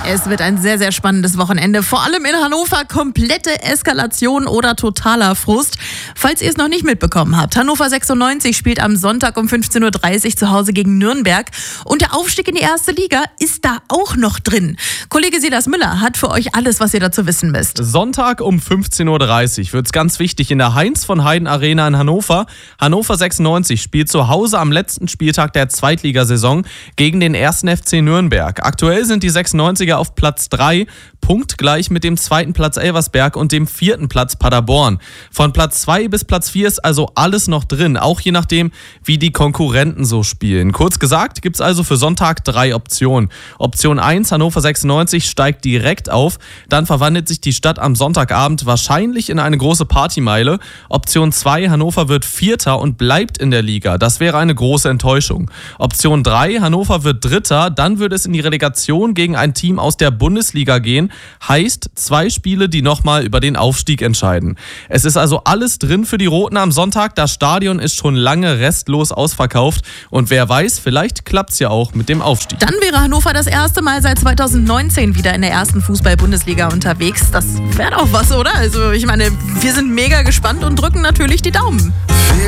Es wird ein sehr, sehr spannendes Wochenende. Vor allem in Hannover komplette Eskalation oder totaler Frust. Falls ihr es noch nicht mitbekommen habt, Hannover 96 spielt am Sonntag um 15.30 Uhr zu Hause gegen Nürnberg. Und der Aufstieg in die erste Liga ist da auch noch drin. Kollege Silas Müller hat für euch alles, was ihr dazu wissen müsst. Sonntag um 15.30 Uhr wird es ganz wichtig in der Heinz von Heiden Arena in Hannover. Hannover 96 spielt zu Hause am letzten Spieltag der Zweitligasaison gegen den 1. FC Nürnberg. Aktuell sind die 96er auf Platz 3, punktgleich mit dem 2. Platz Elversberg und dem 4. Platz Paderborn. Von Platz 2 bis Platz 4 ist also alles noch drin, auch je nachdem, wie die Konkurrenten so spielen. Kurz gesagt, gibt es also für Sonntag 3 Optionen. Option 1, Hannover 96 steigt direkt auf, dann verwandelt sich die Stadt am Sonntagabend wahrscheinlich in eine große Partymeile. Option 2, Hannover wird Vierter und bleibt in der Liga. Das wäre eine große Enttäuschung. Option 3, Hannover wird Dritter, dann würde es in die Relegation gegen ein Team aus der Bundesliga gehen. Heißt 2 Spiele, die nochmal über den Aufstieg entscheiden. Es ist also alles drin für die Roten am Sonntag. Das Stadion ist schon lange restlos ausverkauft. Und wer weiß, vielleicht klappt es ja auch mit dem Aufstieg. Dann wäre Hannover das erste Mal seit 2019 wieder in der ersten Fußball-Bundesliga unterwegs. Das wäre doch was, oder? Also ich meine, wir sind mega gespannt und drücken natürlich die Daumen.